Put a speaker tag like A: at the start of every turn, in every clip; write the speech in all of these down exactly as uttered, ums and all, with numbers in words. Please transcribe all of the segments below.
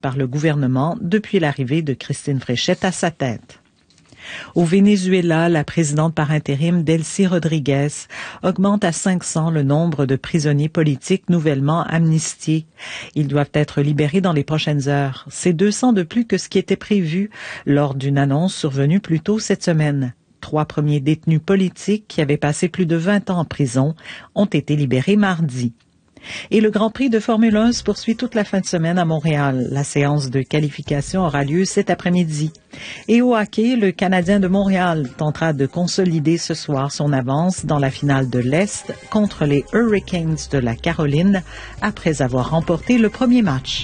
A: par le gouvernement depuis l'arrivée de Christine Fréchette à sa tête. Au Venezuela, la présidente par intérim Delcy Rodriguez augmente à cinq cents le nombre de prisonniers politiques nouvellement amnistiés. Ils doivent être libérés dans les prochaines heures. C'est deux cents de plus que ce qui était prévu lors d'une annonce survenue plus tôt cette semaine. Trois premiers détenus politiques qui avaient passé plus de vingt ans en prison ont été libérés mardi. Et le Grand Prix de Formule un se poursuit toute la fin de semaine à Montréal. La séance de qualification aura lieu cet après-midi. Et au hockey, le Canadien de Montréal tentera de consolider ce soir son avance dans la finale de l'Est contre les Hurricanes de la Caroline après avoir remporté le premier match.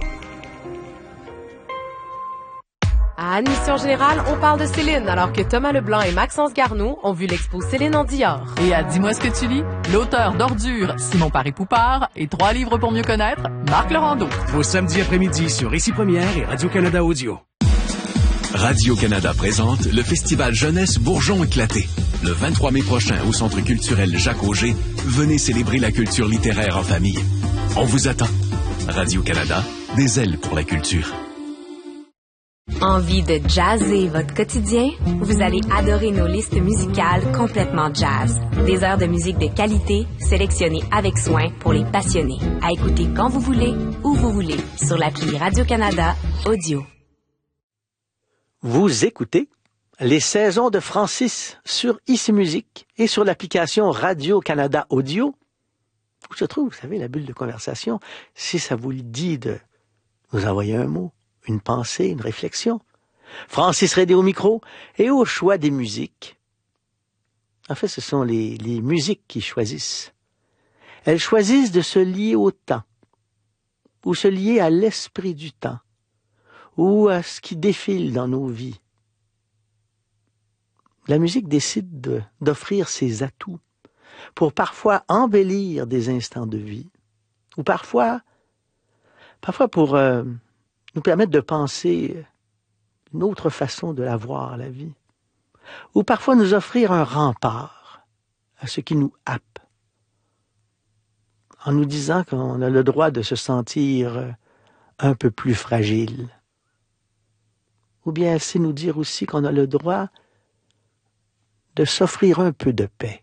B: À Admission Générale, on parle de Céline, alors que Thomas Leblanc et Maxence Garneau ont vu l'expo Céline en Dior.
C: Et à Dis-moi ce que tu lis, l'auteur d'Ordures, Simon Paré-Poupard, et Trois livres pour mieux connaître, Marc Laurando.
D: Au samedi après-midi sur Ici Première et Radio-Canada Audio.
E: Radio-Canada présente le Festival Jeunesse Bourgeon éclaté. Le vingt-trois mai prochain au Centre culturel Jacques-Auger, venez célébrer la culture littéraire en famille. On vous attend. Radio-Canada, des ailes pour la culture.
F: Envie de jazzer votre quotidien? Vous allez adorer nos listes musicales complètement jazz. Des heures de musique de qualité, sélectionnées avec soin pour les passionnés. À écouter quand vous voulez, où vous voulez, sur l'appli Radio-Canada Audio.
G: Vous écoutez les saisons de Francis sur Ici Musique et sur l'application Radio-Canada Audio, où se trouve, vous savez, la bulle de conversation. Si ça vous le dit de nous envoyer un mot, une pensée, une réflexion. Francis Rédé au micro et au choix des musiques. En fait, ce sont les, les musiques qui choisissent. Elles choisissent de se lier au temps, ou se lier à l'esprit du temps, ou à ce qui défile dans nos vies. La musique décide de, d'offrir ses atouts pour parfois embellir des instants de vie, ou parfois, parfois pour euh, nous permettre de penser une autre façon de la voir, la vie, ou parfois nous offrir un rempart à ce qui nous happe, en nous disant qu'on a le droit de se sentir un peu plus fragile. Ou bien elle sait nous dire aussi qu'on a le droit de s'offrir un peu de paix.